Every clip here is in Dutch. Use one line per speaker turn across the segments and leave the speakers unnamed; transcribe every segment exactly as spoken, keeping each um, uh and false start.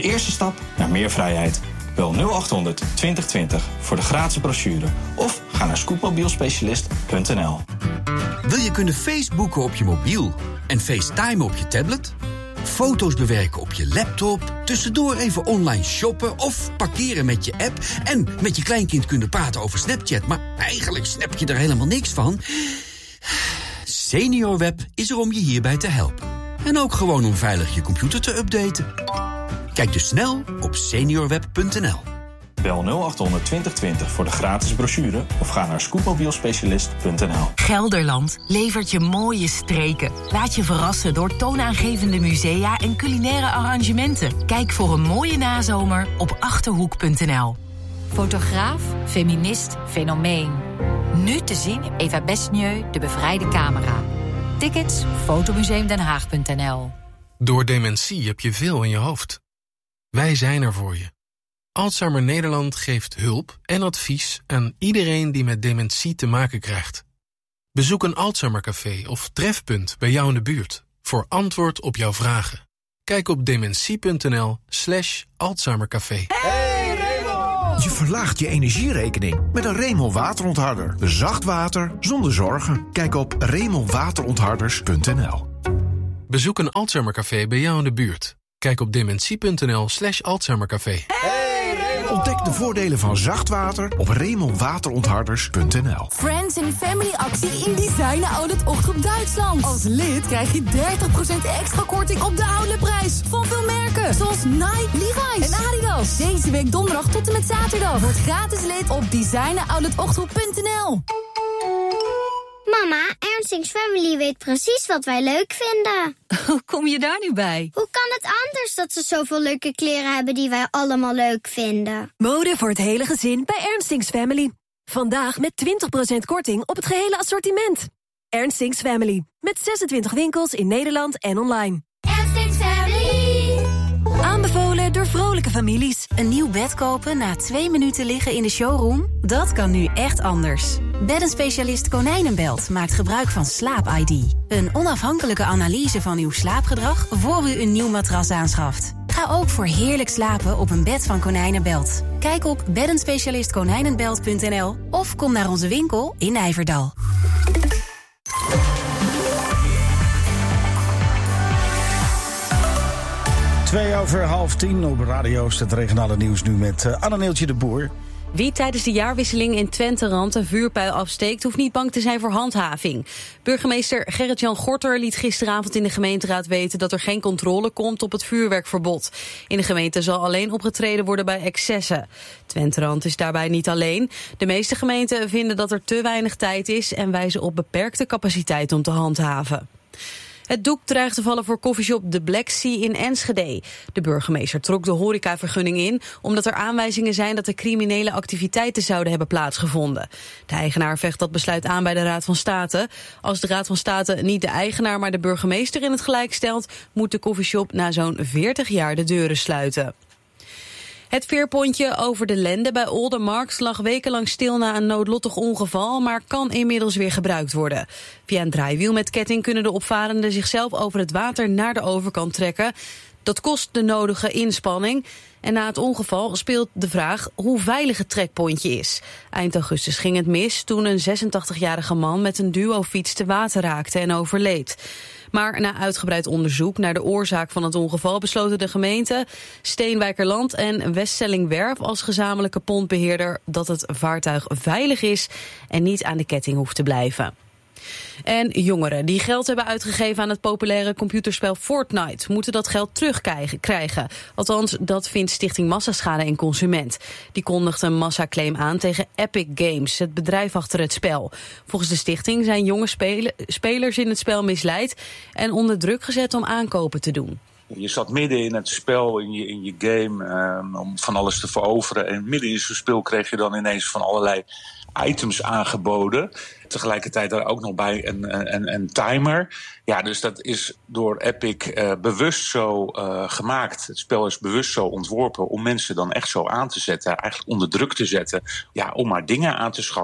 eerste stap naar meer vrijheid. Bel nul achthonderd twintig twintig voor de gratis brochure of ga naar scootmobielspecialist punt n l.
Wil je kunnen Facebooken op je mobiel en FaceTime op je tablet? Foto's bewerken op je laptop, tussendoor even online shoppen of parkeren met je app en met je kleinkind kunnen praten over Snapchat, maar eigenlijk snap je er helemaal niks van? SeniorWeb is er om je hierbij te helpen. En ook gewoon om veilig je computer te updaten. Kijk dus snel op seniorweb punt n l.
Bel nul achthonderd twintig twintig voor de gratis brochure of ga naar scootmobielspecialist punt n l.
Gelderland levert je mooie streken. Laat je verrassen door toonaangevende musea en culinaire arrangementen. Kijk voor een mooie nazomer op achterhoek punt n l.
Fotograaf, feminist, fenomeen. Nu te zien Eva Besnieu, de bevrijde camera. Tickets fotomuseumdenhaag punt n l.
Door dementie heb je veel in je hoofd. Wij zijn er voor je. Alzheimer Nederland geeft hulp en advies aan iedereen die met dementie te maken krijgt. Bezoek een Alzheimercafé of trefpunt bij jou in de buurt voor antwoord op jouw vragen. Kijk op dementie punt n l slash Alzheimercafé.
Hey Raymond! Je verlaagt je energierekening met een Raymond waterontharder. Zacht water zonder zorgen. Kijk op raymond waterontharders punt n l.
Bezoek een Alzheimercafé bij jou in de buurt. Kijk op dementie punt n l slash Alzheimercafé.
Ontdek de voordelen van zacht water op raymond waterontharders punt n l.
Friends and Family actie in Designer Outlet Ochtgroep Duitsland. Als lid krijg je dertig procent extra korting op de outletprijs van veel merken. Zoals Nike, Levi's en Adidas. Deze week donderdag tot en met zaterdag. Word gratis lid op designer outlet ochtgroep punt n l.
Mama, Ernstings Family weet precies wat wij leuk vinden.
Hoe kom je daar nu bij?
Hoe kan het anders dat ze zoveel leuke kleren hebben die wij allemaal leuk vinden?
Mode voor het hele gezin bij Ernstings Family. Vandaag met twintig procent korting op het gehele assortiment. Ernstings Family. Met zesentwintig winkels in Nederland en online.
Ernstings Family.
Aanbevolen door vrolijke families.
Een nieuw bed kopen na twee minuten liggen in de showroom? Dat kan nu echt anders. Beddenspecialist Konijnenbelt maakt gebruik van Slaap I D. Een onafhankelijke analyse van uw slaapgedrag voor u een nieuw matras aanschaft. Ga ook voor heerlijk slapen op een bed van Konijnenbelt. Kijk op beddenspecialist konijnenbelt punt n l of kom naar onze winkel in Nijverdal.
Twee over half tien op Radio het regionale nieuws nu met uh, Anne-Neeltje de Boer.
Wie tijdens de jaarwisseling in Twenterand een vuurpijl afsteekt, hoeft niet bang te zijn voor handhaving. Burgemeester Gerrit-Jan Gorter liet gisteravond in de gemeenteraad weten dat er geen controle komt op het vuurwerkverbod. In de gemeente zal alleen opgetreden worden bij excessen. Twenterand is daarbij niet alleen. De meeste gemeenten vinden dat er te weinig tijd is en wijzen op beperkte capaciteit om te handhaven. Het doek dreigt te vallen voor koffieshop The Black Sea in Enschede. De burgemeester trok de horecavergunning in omdat er aanwijzingen zijn dat er criminele activiteiten zouden hebben plaatsgevonden. De eigenaar vecht dat besluit aan bij de Raad van State. Als de Raad van State niet de eigenaar, maar de burgemeester in het gelijk stelt, moet de koffieshop na zo'n veertig jaar de deuren sluiten. Het veerpontje over de Lende bij Oldermarkt lag wekenlang stil na een noodlottig ongeval, maar kan inmiddels weer gebruikt worden. Via een draaiwiel met ketting kunnen de opvarenden zichzelf over het water naar de overkant trekken. Dat kost de nodige inspanning. En na het ongeval speelt de vraag hoe veilig het trekpontje is. Eind augustus ging het mis toen een zesentachtigjarige man met een duofiets te water raakte en overleed. Maar na uitgebreid onderzoek naar de oorzaak van het ongeval besloten de gemeente, Steenwijkerland en Weststellingwerf als gezamenlijke pontbeheerder dat het vaartuig veilig is en niet aan de ketting hoeft te blijven. En jongeren die geld hebben uitgegeven aan het populaire computerspel Fortnite moeten dat geld terugkrijgen. Althans, dat vindt Stichting Massaschade en Consument. Die kondigt een massaclaim aan tegen Epic Games, het bedrijf achter het spel. Volgens de stichting zijn jonge spel- spelers in het spel misleid en onder druk gezet om aankopen te doen.
Je zat midden in het spel, in je, in je game, um, om van alles te veroveren. En midden in zo'n spel kreeg je dan ineens van allerlei items aangeboden. Tegelijkertijd daar ook nog bij een, een, een timer. Ja, dus dat is door Epic uh, bewust zo uh, gemaakt. Het spel is bewust zo ontworpen om mensen dan echt zo aan te zetten. Eigenlijk onder druk te zetten. Ja, om maar dingen aan te schaffen.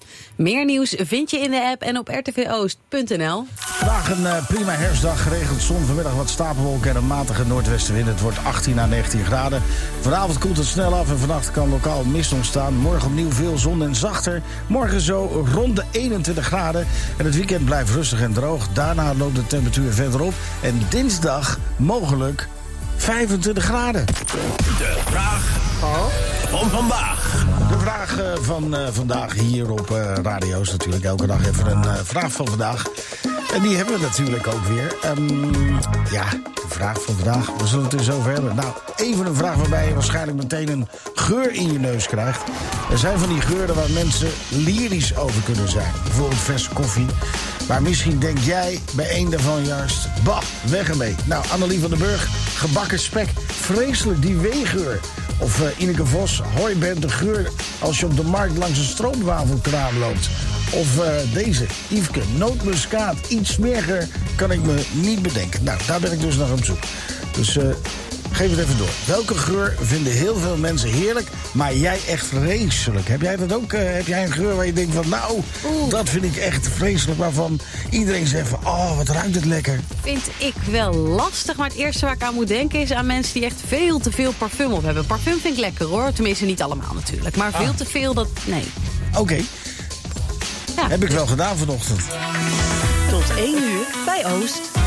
Meer nieuws vind je in de app en op r t v oost punt n l.
Vandaag een uh, prima herfstdag, geregeld zon, vanmiddag wat stapelwolken en een matige noordwestenwind. Het wordt achttien à negentien graden. Vanavond koelt het snel af en vannacht kan lokaal mist ontstaan. Morgen opnieuw veel zon en zachter. Morgen zo rond de eenentwintig graden. En het weekend blijft rustig en droog. Daarna loopt de temperatuur verder op. En dinsdag mogelijk vijfentwintig graden.
De vraag van vandaag.
De vraag uh, van uh, vandaag hier op uh, radio's natuurlijk. Elke dag even een uh, vraag van vandaag. En die hebben we natuurlijk ook weer. Um, ja, de vraag van vandaag. We zullen het er zo over hebben. Nou, even een vraag waarbij je waarschijnlijk meteen een geur in je neus krijgt. Er zijn van die geuren waar mensen lyrisch over kunnen zijn. Bijvoorbeeld verse koffie. Maar misschien denk jij bij één daarvan juist, bah, weg ermee. Nou, Annelie van den Burg, gebakken spek. Vreselijk, die weegeur. Of uh, Ineke Vos, hooibent de geur als je op de markt langs een stroopwafelkraan loopt. Of uh, deze, Yveske, nootmuskaat. Iets smeriger kan ik me niet bedenken. Nou, daar ben ik dus naar op zoek. Dus uh, geef het even door. Welke geur vinden heel veel mensen heerlijk, maar jij echt vreselijk? Heb jij dat ook? Uh, heb jij een geur waar je denkt van, nou, Oeh. dat vind ik echt vreselijk. Waarvan iedereen zegt van, oh, wat ruikt het lekker.
Vind ik wel lastig, maar het eerste waar ik aan moet denken is aan mensen die echt veel te veel parfum op hebben. Parfum vind ik lekker hoor, tenminste niet allemaal natuurlijk. Maar veel ah. te veel, dat, nee.
Oké. Okay.
Ja.
Heb ik wel gedaan vanochtend.
Tot één uur bij Oost.